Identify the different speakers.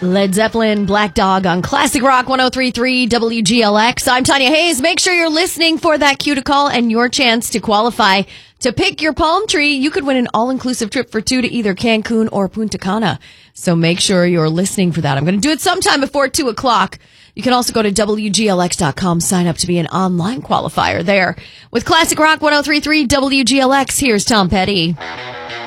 Speaker 1: Led Zeppelin, Black Dog on Classic Rock 103.3 WGLX. I'm Tanya Hayes. Make sure you're listening for that cue to call and your chance to qualify to pick your palm tree. You could win an all-inclusive trip for two to either Cancun or Punta Cana. So make sure you're listening for that. I'm going to do it sometime before 2 o'clock. You can also go to WGLX.com, sign up to be an online qualifier there. With Classic Rock 103.3 WGLX, here's Tom Petty.